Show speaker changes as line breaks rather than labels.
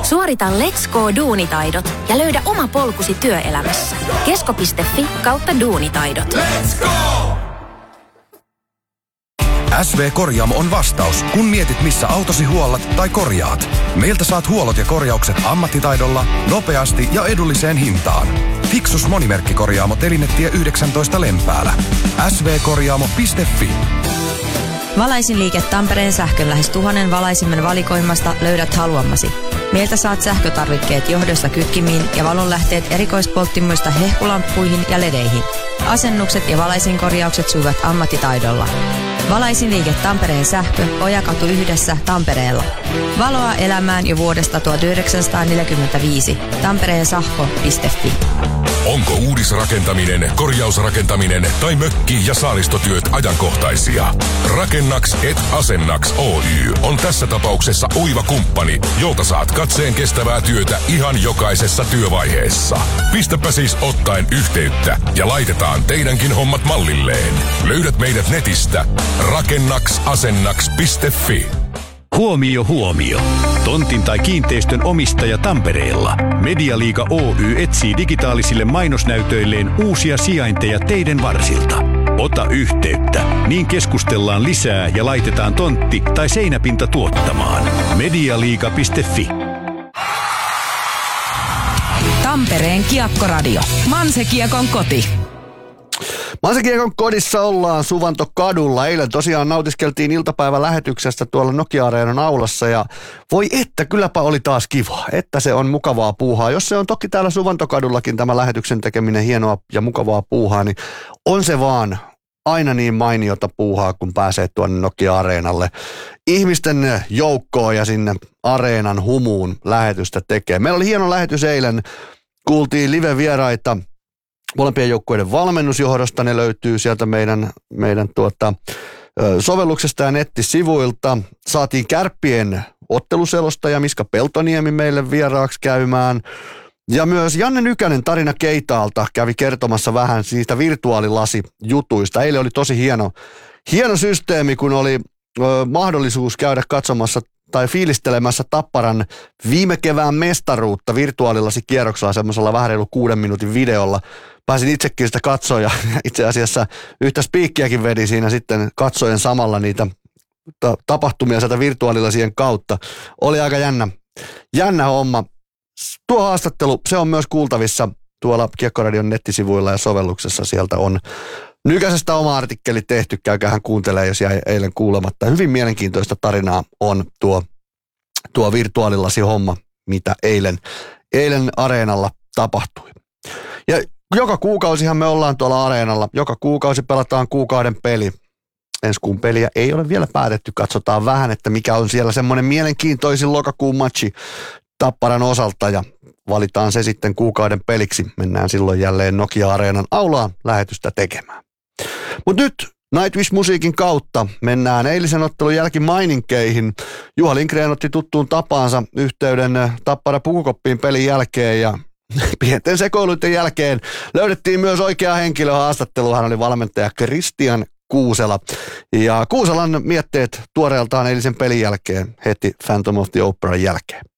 Suorita Let's Go Duunitaidot ja löydä oma polkusi työelämässä. kesko.fi/duunitaidot.
Let's go!
SV Korjaamo on vastaus, kun mietit missä autosi huollat tai korjaat. Meiltä saat huollot ja korjaukset ammattitaidolla, nopeasti ja edulliseen hintaan. Fiksus monimerkkikorjaamo Telinetie 19 Lempäälä. svkorjaamo.fi.
Valaisin liike Tampereen sähkön lähes 1000 valaisimen valikoimasta löydät haluamasi. Meiltä saat sähkötarvikkeet johdosta kytkimiin ja valonlähteet erikoispolttimuista hehkulamppuihin ja ledeihin. Asennukset ja valaisinkorjaukset sujuvat ammattitaidolla. Valaisin liike Tampereen sähkö, Ojakatu 1 Tampereella. Valoa elämään jo vuodesta 1945. tampereensahko.fi.
Onko uudisrakentaminen, korjausrakentaminen tai mökki- ja saaristotyöt ajankohtaisia? Rakennaks et Asennaks Oy on tässä tapauksessa oiva kumppani, jolta saat katseen kestävää työtä ihan jokaisessa työvaiheessa. Pistäpä siis ottaen yhteyttä ja laitetaan teidänkin hommat mallilleen. Löydät meidät netistä rakennaks-asennaks.fi.
Huomio, huomio. Tontin tai kiinteistön omistaja Tampereella. Medialiiga Oy etsii digitaalisille mainosnäytöilleen uusia sijainteja teidän varsilta. Ota yhteyttä, niin keskustellaan lisää ja laitetaan tontti tai seinäpinta tuottamaan. Medialiiga.fi.
Tampereen Kiekkoradio. Mansekiekon koti.
Mansekiekon kodissa ollaan Suvantokadulla. Eilen tosiaan nautiskeltiin iltapäivälähetyksestä tuolla Nokia-areenan aulassa ja voi että, kylläpä oli taas kiva, että se on mukavaa puuhaa. Jos se on toki täällä Suvantokadullakin tämä lähetyksen tekeminen hienoa ja mukavaa puuhaa, niin on se vaan aina niin mainiota puuhaa, kun pääsee tuonne Nokia-areenalle ihmisten joukkoon ja sinne areenan humuun lähetystä tekee. Meillä oli hieno lähetys eilen, kuultiin live-vieraita molempien joukkueiden valmennusjohdosta. Ne löytyy sieltä meidän sovelluksesta ja nettisivuilta. Saatiin Kärppien otteluselostaja Miska Peltoniemi meille vieraaksi käymään. Ja myös Janne Nykänen Tarina Keitaalta kävi kertomassa vähän siitä virtuaalilasijutuista. Eilen oli tosi hieno systeemi, kun oli mahdollisuus käydä katsomassa tai fiilistelemässä Tapparan viime kevään mestaruutta virtuaalilasikierroksella semmoisella vähän reilu 6 minuutin videolla. Pääsin itsekin sitä katsoa ja itse asiassa yhtä spiikkiäkin vedi siinä sitten katsojen samalla niitä tapahtumia sieltä virtuaalilasien kautta. Oli aika jännä homma. Tuo haastattelu, se on myös kuultavissa tuolla Kiekkoradion nettisivuilla ja sovelluksessa. Sieltä on Nykäsestä oma artikkeli tehty, käykäähän kuuntelemaan, jos jäi eilen kuulematta. Hyvin mielenkiintoista tarinaa on tuo virtuaalilasi-homma, mitä eilen areenalla tapahtui. Ja joka kuukausihan me ollaan tuolla areenalla. Joka kuukausi pelataan kuukauden peli. Ensi kuun peliä ei ole vielä päätetty. Katsotaan vähän, että mikä on siellä semmoinen mielenkiintoisin lokakuun matchi Tapparan osalta ja valitaan se sitten kuukauden peliksi. Mennään silloin jälleen Nokia-areenan aulaan lähetystä tekemään. Mutta nyt Nightwish-musiikin kautta mennään eilisen ottelun jälkimaininkeihin. Juha Lindgren otti tuttuun tapaansa yhteyden Tappara Pukukoppiin pelin jälkeen ja pienten sekoiluiden jälkeen löydettiin myös oikea henkilö haastatteluun. Hän oli valmentaja Kristian Kuusela. Ja Kuuselan mietteet tuoreeltaan eilisen pelin jälkeen heti Phantom of the Operan jälkeen.